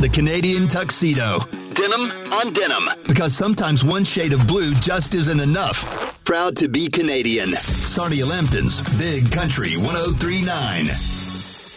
the Canadian tuxedo. Denim on denim. Because sometimes one shade of blue just isn't enough. Proud to be Canadian. Sarnia Lambton's Big Country 103.9.